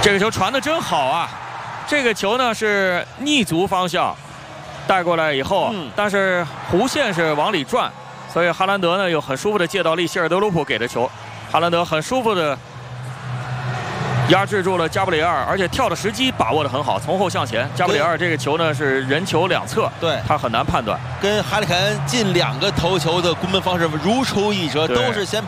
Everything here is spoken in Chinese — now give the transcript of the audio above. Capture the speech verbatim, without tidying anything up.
这个球传的真好啊！这个球呢是逆足方向带过来以后，嗯、但是弧线是往里转，所以哈兰德呢又很舒服的借到利希尔德鲁普给的球，哈兰德很舒服的压制住了加布里埃尔，而且跳的时机把握的很好，从后向前。加布里埃尔这个球呢是人球两侧，对他很难判断。 跟哈里凯恩进两个头球的攻门方式如出一辙，都是先。